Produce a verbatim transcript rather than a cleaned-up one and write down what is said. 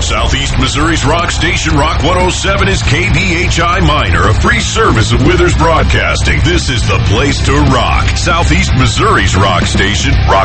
Southeast Missouri's rock station, Rock one oh seven, is K B H I Minor, a free service of Withers Broadcasting. This is the place to rock. Southeast Missouri's rock station, Rock